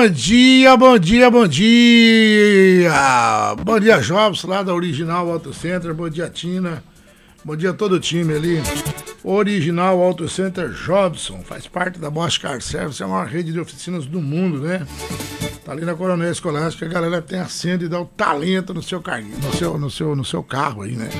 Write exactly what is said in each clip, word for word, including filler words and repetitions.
Bom dia, bom dia, bom dia! Bom dia, Jobs, lá da Original Auto Center. Bom dia, Tina. Bom dia a todo o time ali. Original Auto Center Jobson, faz parte da Bosch Car Service, é a maior rede de oficinas do mundo, né? Tá ali na Coronel Escolástica, a galera tem acende e dá o talento no seu, car... no seu, no seu, no seu carro aí, né?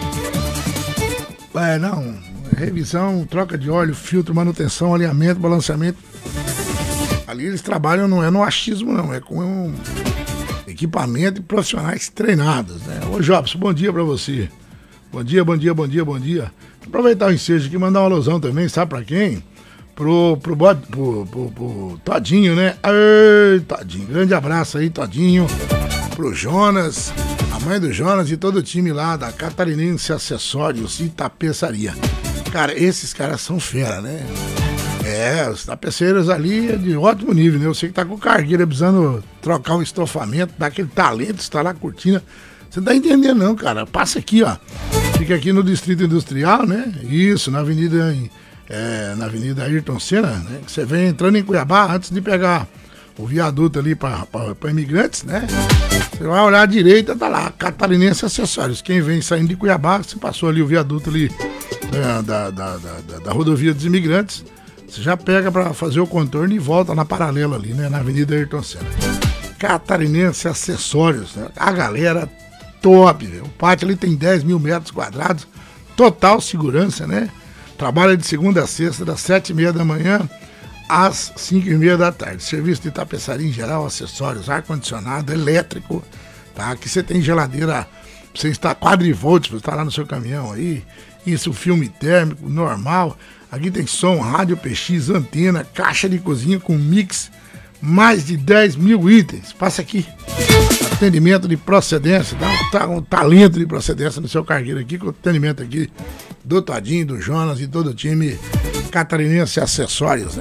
É, não, revisão, troca de óleo, filtro, manutenção, alinhamento, balanceamento. Ali eles trabalham, não é no achismo não, é com um equipamento e profissionais treinados, né? Ô Jobson, bom dia pra você. Bom dia, bom dia, bom dia, bom dia. Aproveitar o ensejo aqui e mandar uma alusão também, sabe pra quem? Pro, pro, pro, pro, pro, pro Todinho, né? Ei, Todinho, grande abraço aí, Todinho. Pro Jonas, a mãe do Jonas e todo o time lá da Catarinense Acessórios e Tapeçaria. Cara, esses caras são fera, né? É, os tapeceiros ali é de ótimo nível, né? Eu sei que tá com cargueira precisando trocar um estofamento, dar aquele talento, instalar a cortina. Você não tá entendendo não, cara. Passa aqui, ó. Fica aqui no Distrito Industrial, né? Isso, na Avenida, é, na Avenida Ayrton Senna, né? Você vem entrando em Cuiabá antes de pegar o viaduto ali para imigrantes, né? Você vai olhar à direita, tá lá, Catarinense Acessórios. Quem vem saindo de Cuiabá, você passou ali o viaduto ali da, da, da, da, da rodovia dos imigrantes, você já pega para fazer o contorno e volta na paralela ali, né? Na Avenida Ayrton Senna. Catarinense Acessórios, né? A galera top, velho. O pátio ali tem dez mil metros quadrados, total segurança, né? Trabalha de segunda a sexta, das sete e meia da manhã às cinco e meia da tarde. Serviço de tapeçaria em geral, acessórios, ar-condicionado, elétrico, tá? Aqui você tem geladeira, você está quadrivolts para estar lá no seu caminhão aí. Isso, filme térmico, normal. Aqui tem som, rádio P X, antena, caixa de cozinha com mix, mais de dez mil itens. Passa aqui. Atendimento de procedência, dá um, um talento de procedência no seu cargueiro aqui, com o atendimento aqui do Todinho, do Jonas e todo o time Catarinense Acessórios, né?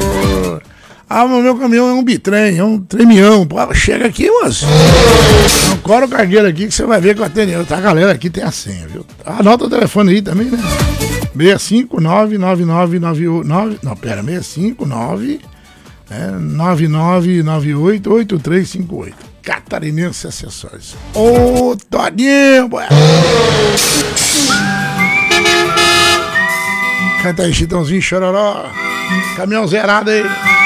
Ah, mas meu caminhão é um bitrem, é um tremião. Pô, chega aqui, moço. Não cora o cargueiro aqui que você vai ver que o atendimento. A galera aqui tem a senha, viu? Anota o telefone aí também, né? seis cinco nove nove nove nove nove. Não, pera, seis cinco nove nove nove nove oito oito três cinco oito. Catarinense Acessórios. Ô, Todinho, boy. Canta aí, Chitãozinho, chororó. Caminhão zerado aí.